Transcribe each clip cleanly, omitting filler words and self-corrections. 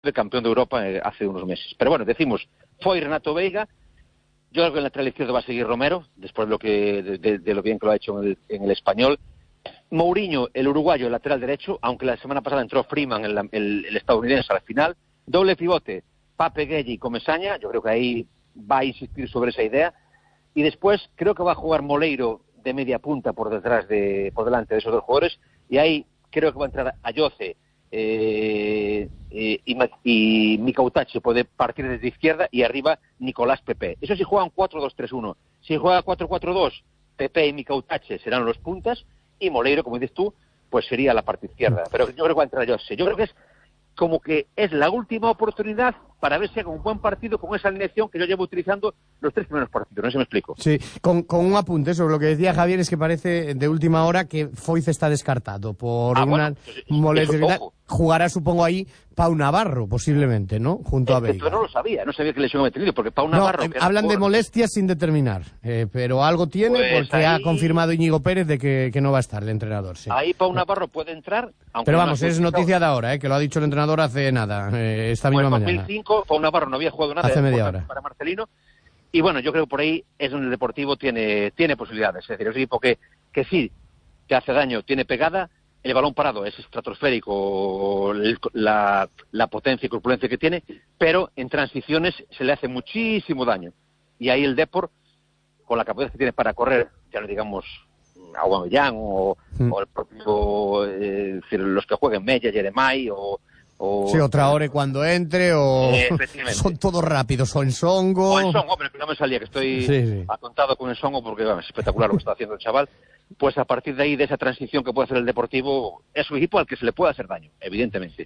campeón de Europa hace unos meses. Pero bueno, decimos, fue Renato Veiga. Yo creo que en el lateral izquierdo va a seguir Romero, después de lo bien que lo ha hecho en el Español. Mourinho, el uruguayo, el lateral derecho, aunque la semana pasada entró Freeman, el estadounidense, al final. Doble pivote, Pape Gueye y Comesaña. Yo creo que ahí va a insistir sobre esa idea. Y después creo que va a jugar Moleiro de media punta por delante de esos dos jugadores. Y ahí creo que va a entrar Ayoce y Mika Utache puede partir desde izquierda, y arriba Nicolás Pepe. Eso si juegan 4-2-3-1. Si juega 4-4-2, Pepe y Mika Utache serán los puntas, y Moleiro, como dices tú, pues sería la parte izquierda. Pero yo creo que va a entrar Ayoce. Yo creo que es como que es la última oportunidad para ver si haga un buen partido con esa alineación que yo llevo utilizando los 3 primeros partidos. No sé si me explico. Sí, con un apunte sobre lo que decía Javier, es que parece de última hora que Foyth está descartado por una molestia. Jugará, supongo, ahí Pau Navarro, posiblemente, ¿no? Junto a Veiga. Yo no lo sabía, no sabía que lesión había tenido, porque Pau Navarro... hablan de molestias sin determinar, pero algo tiene, pues porque ahí ha confirmado Íñigo Pérez de que no va a estar el entrenador. Sí. Ahí Pau Navarro puede entrar... Pero vamos, es noticia de ahora, que lo ha dicho el entrenador hace nada, esta misma mañana. En 2005 Pau Navarro no había jugado nada hace media hora para Marcelino, y bueno, yo creo que por ahí es donde el Deportivo tiene posibilidades. Es decir, es un equipo que sí, te hace daño, tiene pegada. El balón parado es estratosférico, la potencia y corpulencia que tiene, pero en transiciones se le hace muchísimo daño. Y ahí el Depor, con la capacidad que tiene para correr, ya no digamos Aubameyang o el propio, los que jueguen Mella, Jeremai o Traoré cuando entre, o son todos rápidos, o Ensongo. Pero que no me salía, que estoy atontado con Ensongo porque es espectacular lo que está haciendo el chaval. Pues a partir de ahí, de esa transición que puede hacer el Deportivo, es un equipo al que se le puede hacer daño, evidentemente.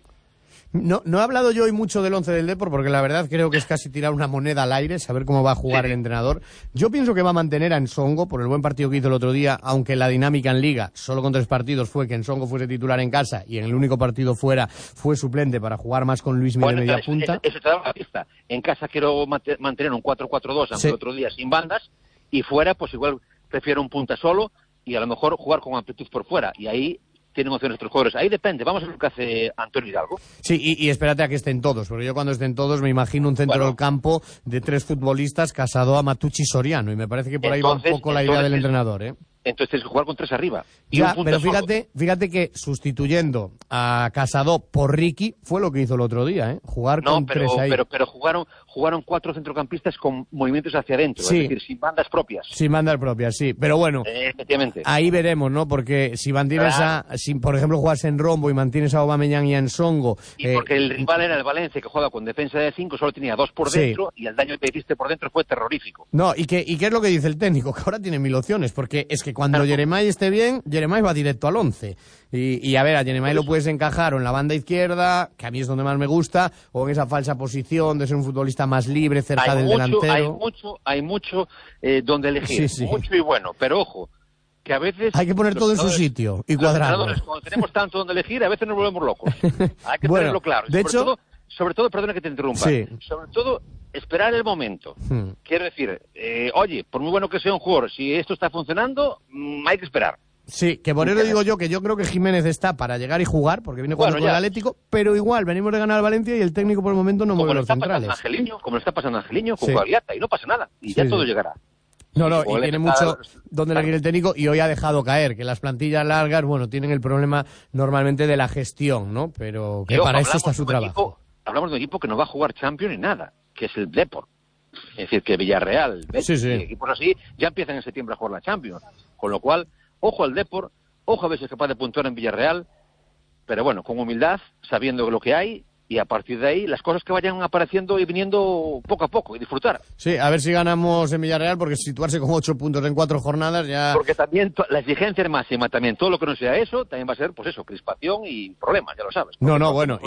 No he hablado yo hoy mucho del once del Depor, porque la verdad creo que es casi tirar una moneda al aire, saber cómo va a jugar el entrenador. Yo pienso que va a mantener a Ensongo por el buen partido que hizo el otro día, aunque la dinámica en Liga, solo con 3 partidos, fue que Ensongo fuese titular en casa y en el único partido fuera fue suplente para jugar más con Luismi de media punta. Eso te da una pista. En casa quiero mantener un 4-4-2, aunque el otro día sin bandas, y fuera pues igual prefiero un punta solo y a lo mejor jugar con amplitud por fuera, y ahí tienen opciones otros jugadores. Ahí depende, vamos a ver lo que hace Antonio Hidalgo. Sí, y espérate a que estén todos, porque yo cuando estén todos me imagino un centro del campo de 3 futbolistas, Casado, Matucci y Soriano, y me parece que por ahí va un poco la idea del entrenador, Entonces tienes que jugar con 3 arriba. Pero fíjate que sustituyendo a Casado por Ricky fue lo que hizo el otro día, jugar con 3 ahí. Pero jugaron 4 centrocampistas con movimientos hacia adentro, sí, es decir, sin bandas propias. Sin bandas propias, sí. Pero bueno, efectivamente. Ahí veremos, ¿no? Porque si mantienes si por ejemplo juegas en rombo y mantienes a Aubameyang y a Ensongo... Y porque el rival era el Valencia, que juega con defensa de 5, solo tenía 2 por dentro, y el daño que hiciste por dentro fue terrorífico. No, ¿y qué es lo que dice el técnico? Que ahora tiene 1000 opciones, porque es que cuando Jeremai esté bien, Jeremai va directo al 11. Y a ver, a Jeremai lo puedes encajar o en la banda izquierda, que a mí es donde más me gusta, o en esa falsa posición de ser un futbolista más libre, cerca del delantero. Hay mucho donde elegir, mucho y bueno, pero ojo, que a veces... Hay que poner todo en su sitio y cuadrarlo. Cuando tenemos tanto donde elegir, a veces nos volvemos locos. Hay que tenerlo claro. Sobre todo, perdona que te interrumpa, sobre todo esperar el momento. Quiero decir, oye, por muy bueno que sea un jugador, si esto está funcionando, hay que esperar. Sí, que por eso digo yo que yo creo que Jiménez está para llegar y jugar, porque viene jugando con el Atlético, pero igual venimos de ganar al Valencia y el técnico por el momento no mueve los centrales. Como le está pasando a Angelino, con Guagliata, y no pasa nada, y ya todo llegará. No, y tiene mucho donde elegir el técnico, y hoy ha dejado caer que las plantillas largas, bueno, tienen el problema normalmente de la gestión, ¿no? Pero que para eso está su trabajo. Hablamos de un equipo que no va a jugar Champions ni nada, que es el Depor. Es decir, que Villarreal, equipos así, ya empiezan en septiembre a jugar la Champions. Con lo cual, ojo al Depor, ojo a ver si es capaz de puntuar en Villarreal, pero bueno, con humildad, sabiendo lo que hay, y a partir de ahí las cosas que vayan apareciendo y viniendo poco a poco, y disfrutar. Sí, a ver si ganamos en Villarreal, porque situarse con 8 puntos en 4 jornadas ya... Porque también la exigencia es máxima, también todo lo que no sea eso, también va a ser, pues eso, crispación y problemas, ya lo sabes. Bueno,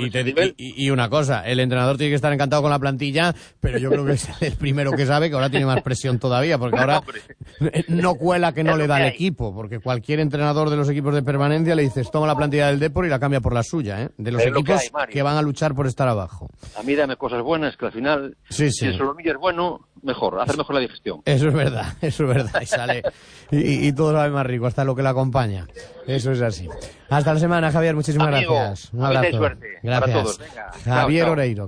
y una cosa, el entrenador tiene que estar encantado con la plantilla, pero yo creo que es el primero que sabe que ahora tiene más presión todavía, porque ahora no cuela que no le da al equipo, porque cualquier entrenador de los equipos de permanencia le dices, toma la plantilla del Depor y la cambia por la suya, de los equipos que van a luchar por estar abajo. A mí dame cosas buenas, que al final, si el Solomillo es bueno, mejor, hacer mejor la digestión. Eso es verdad, y sale, y todo lo más rico, hasta lo que la acompaña. Eso es así. Hasta la semana, Javier, muchísimas gracias. Un abrazo. Suerte gracias. para todos. Venga, Javier chao. Oreiro.